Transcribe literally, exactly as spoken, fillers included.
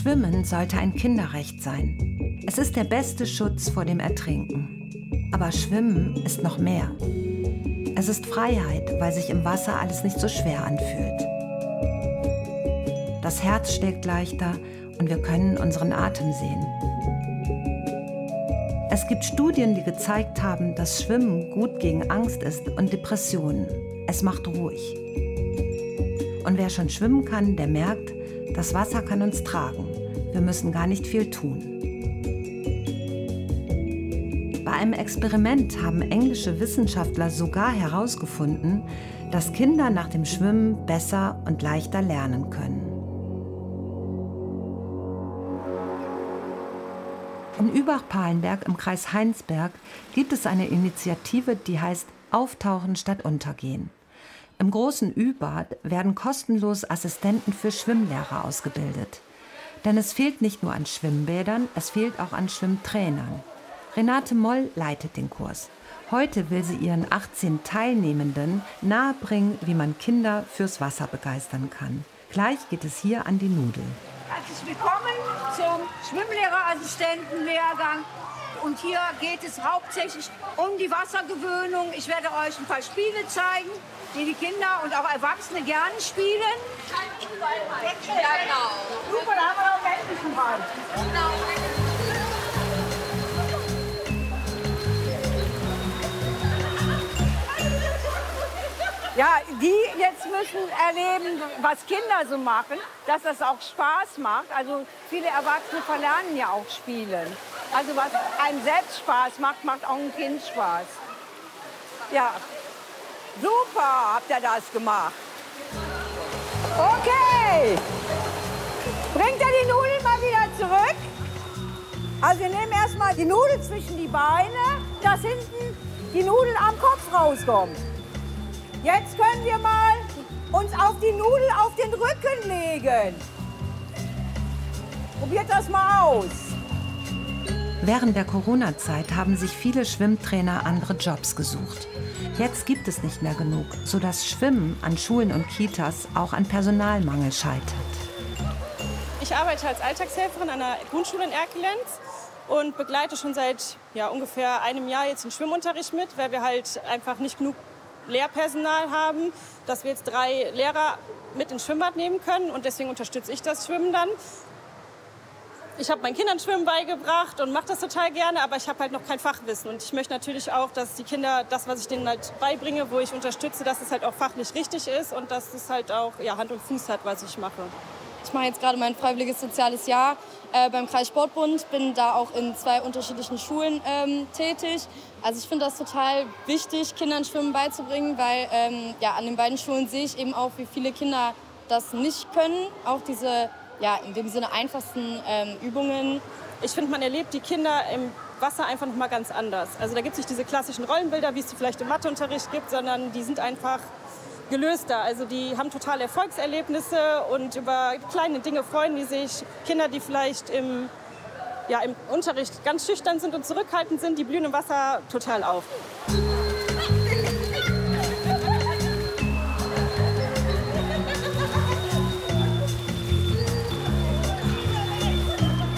Schwimmen sollte ein Kinderrecht sein. Es ist der beste Schutz vor dem Ertrinken. Aber Schwimmen ist noch mehr. Es ist Freiheit, weil sich im Wasser alles nicht so schwer anfühlt. Das Herz schlägt leichter und wir können unseren Atem sehen. Es gibt Studien, die gezeigt haben, dass Schwimmen gut gegen Angst ist und Depressionen. Es macht ruhig. Und wer schon schwimmen kann, der merkt, das Wasser kann uns tragen. Wir müssen gar nicht viel tun. Bei einem Experiment haben englische Wissenschaftler sogar herausgefunden, dass Kinder nach dem Schwimmen besser und leichter lernen können. In Übach-Palenberg im Kreis Heinsberg gibt es eine Initiative, die heißt Auftauchen statt Untergehen. Im großen Ü-Bad werden kostenlos Assistenten für Schwimmlehrer ausgebildet. Denn es fehlt nicht nur an Schwimmbädern, es fehlt auch an Schwimmtrainern. Renate Moll leitet den Kurs. Heute will sie ihren achtzehn Teilnehmenden nahebringen, wie man Kinder fürs Wasser begeistern kann. Gleich geht es hier an die Nudel. Herzlich willkommen zum Schwimmlehrerassistentenlehrgang. Und hier geht es hauptsächlich um die Wassergewöhnung. Ich werde euch ein paar Spiele zeigen, die die Kinder und auch Erwachsene gerne spielen. Ja, genau. Super, da haben wir auch männlichen Ball. Ja, die jetzt müssen erleben, was Kinder so machen, dass das auch Spaß macht. Also viele Erwachsene verlernen ja auch Spielen. Also was einem selbst Spaß macht, macht auch ein Kind Spaß. Ja, super habt ihr das gemacht. Okay, bringt ihr die Nudeln mal wieder zurück. Also wir nehmen erstmal die Nudel zwischen die Beine, dass hinten die Nudel am Kopf rauskommt. Jetzt können wir mal uns auf die Nudel auf den Rücken legen. Probiert das mal aus. Während der Corona-Zeit haben sich viele Schwimmtrainer andere Jobs gesucht. Jetzt gibt es nicht mehr genug, sodass Schwimmen an Schulen und Kitas auch an Personalmangel scheitert. Ich arbeite als Alltagshelferin an der Grundschule in Erkelenz und begleite schon seit ja, ungefähr einem Jahr jetzt den Schwimmunterricht mit, weil wir halt einfach nicht genug Lehrpersonal haben, dass wir jetzt drei Lehrer mit ins Schwimmbad nehmen können. Und deswegen unterstütze ich das Schwimmen dann. Ich habe meinen Kindern Schwimmen beigebracht und mache das total gerne, aber ich habe halt noch kein Fachwissen. Und ich möchte natürlich auch, dass die Kinder das, was ich denen halt beibringe, wo ich unterstütze, dass es halt auch fachlich richtig ist und dass es halt auch ja, Hand und Fuß hat, was ich mache. Ich mache jetzt gerade mein freiwilliges soziales Jahr äh, beim Kreissportbund, bin da auch in zwei unterschiedlichen Schulen ähm, tätig. Also ich finde das total wichtig, Kindern Schwimmen beizubringen, weil ähm, ja, an den beiden Schulen sehe ich eben auch, wie viele Kinder das nicht können. Auch diese, ja, in dem Sinne einfachsten ähm, Übungen. Ich finde, man erlebt die Kinder im Wasser einfach noch mal ganz anders. Also da gibt es nicht diese klassischen Rollenbilder, wie es sie vielleicht im Matheunterricht gibt, sondern die sind einfach gelöster. Also die haben totale Erfolgserlebnisse und über kleine Dinge freuen die sich. Kinder, die vielleicht im, ja, im Unterricht ganz schüchtern sind und zurückhaltend sind, die blühen im Wasser total auf.